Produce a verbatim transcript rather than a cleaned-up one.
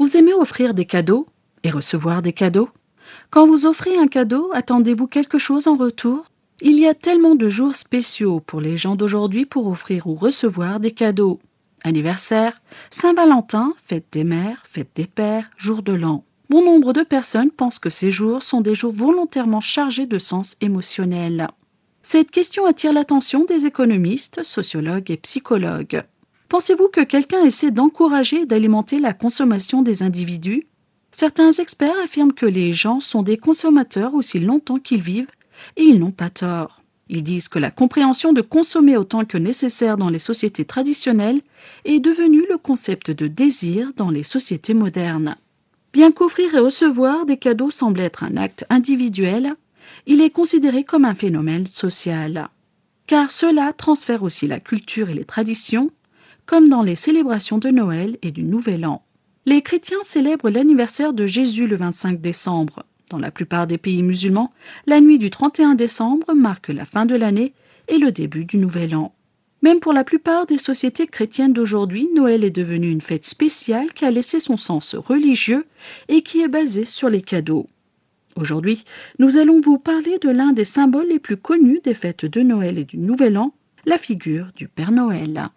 Vous aimez offrir des cadeaux et recevoir des cadeaux? Quand vous offrez un cadeau, attendez-vous quelque chose en retour? Il y a tellement de jours spéciaux pour les gens d'aujourd'hui pour offrir ou recevoir des cadeaux. Anniversaire, Saint-Valentin, fête des mères, fête des pères, jour de l'an. Bon nombre de personnes pensent que ces jours sont des jours volontairement chargés de sens émotionnel. Cette question attire l'attention des économistes, sociologues et psychologues. Pensez-vous que quelqu'un essaie d'encourager et d'alimenter la consommation des individus? Certains experts affirment que les gens sont des consommateurs aussi longtemps qu'ils vivent, et ils n'ont pas tort. Ils disent que la compréhension de consommer autant que nécessaire dans les sociétés traditionnelles est devenue le concept de désir dans les sociétés modernes. Bien qu'offrir et recevoir des cadeaux semble être un acte individuel, il est considéré comme un phénomène social. Car cela transfère aussi la culture et les traditions, comme dans les célébrations de Noël et du Nouvel An. Les chrétiens célèbrent l'anniversaire de Jésus le vingt-cinq décembre. Dans la plupart des pays musulmans, la nuit du trente et un décembre marque la fin de l'année et le début du Nouvel An. Même pour la plupart des sociétés chrétiennes d'aujourd'hui, Noël est devenu une fête spéciale qui a laissé son sens religieux et qui est basée sur les cadeaux. Aujourd'hui, nous allons vous parler de l'un des symboles les plus connus des fêtes de Noël et du Nouvel An, la figure du Père Noël.